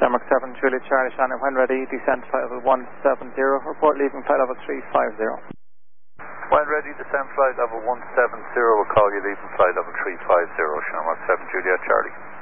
Shamrock 7, Juliet Charlie Shannon, when ready, descent flight level 170, report leaving flight level 350. When ready, descent flight level 170, we'll call you leaving flight level 350, Shamrock 7, Juliet Charlie.